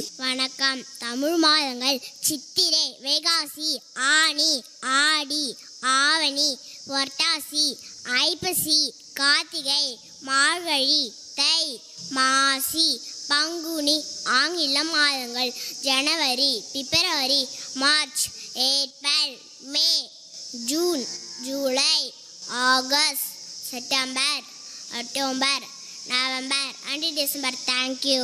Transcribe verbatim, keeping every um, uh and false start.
வணக்கம். தமிழ் மாதங்கள் சித்திரை, வைகாசி, ஆனி, ஆடி, ஆவணி, புரட்டாசி, ஐப்பசி, கார்த்திகை, மார்கழி, தை, மாசி, பங்குனி. ஆங்கில மாதங்கள் ஜனவரி, பிப்ரவரி, March, April, May, June, July, August, September, October, November and December. Thank you.